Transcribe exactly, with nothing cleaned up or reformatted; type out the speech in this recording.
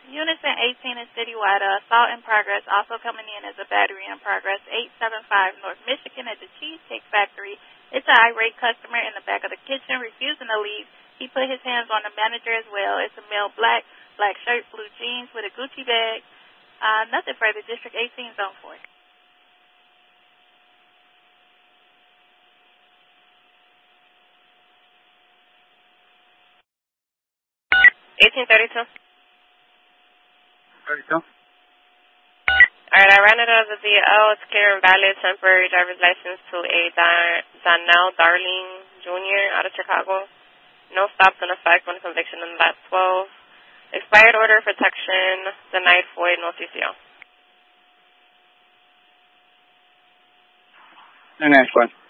Unison eighteen is citywide. Uh, assault in progress. Also coming in is a battery in progress. eight seven five North Michigan at the Cheesecake Factory. It's an irate customer in the back of the kitchen refusing to leave. He put his hands on the manager as well. It's a male black, black shirt, blue jeans with a Gucci bag. Uh, nothing further. District eighteen, Zone four. eighteen thirty-two. thirty-two. All right, I ran it as a D L. It's clear and valid temporary driver's license to a Dar- Donnell Darling Junior out of Chicago. No stops in effect when conviction in that twelve. Expired order of protection, denied void, no C C O. The next one.